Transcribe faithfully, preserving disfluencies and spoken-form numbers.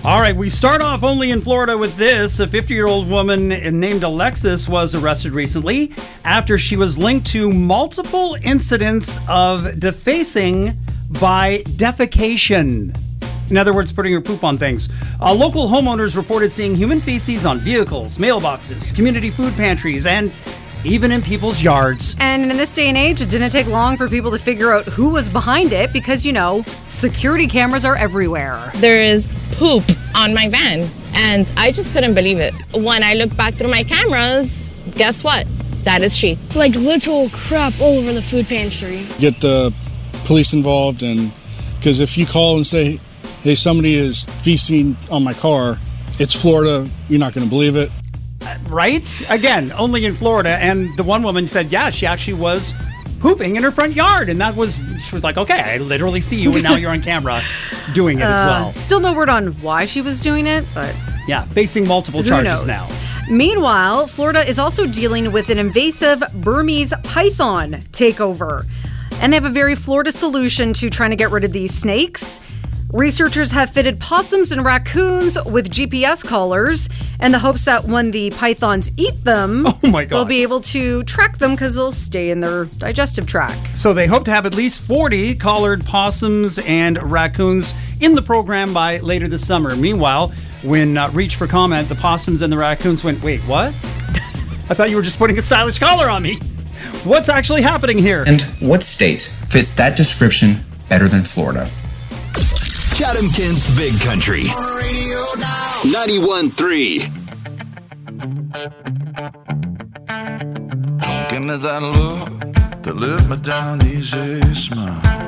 All right, we start off only in Florida with this. A fifty-year-old woman named Alexis was arrested recently after she was linked to multiple incidents of defacing by defecation. In other words, putting her poop on things. Uh, local homeowners reported seeing human feces on vehicles, mailboxes, community food pantries, and even in people's yards. And in this day and age, it didn't take long for people to figure out who was behind it because, you know, security cameras are everywhere. There is poop on my van, and I just couldn't believe it. When I looked back through my cameras, guess what? That is she. Like literal crap all over the food pantry. Get the police involved, and because if you call and say, hey, somebody is feasting on my car, it's Florida, you're not going to believe it. Right? Again, only in Florida. And the one woman said, yeah, she actually was pooping in her front yard. And that was, she was like, okay, I literally see you and now you're on camera doing it uh, as well. Still no word on why she was doing it, but... Yeah, facing multiple charges now. Meanwhile, Florida is also dealing with an invasive Burmese python takeover. And they have a very Florida solution to trying to get rid of these snakes. Researchers have fitted possums and raccoons with G P S collars in the hopes that when the pythons eat them, oh my God, they'll be able to track them because they'll stay in their digestive tract. So they hope to have at least forty collared possums and raccoons in the program by later this summer. Meanwhile, when uh, reached for comment, the possums and the raccoons went, wait, what? I thought you were just putting a stylish collar on me. What's actually happening here? And what state fits that description better than Florida? Chatham-Kent's Big Country. Radio now. ninety-one point three. Give me that look that lit me down easy, smile.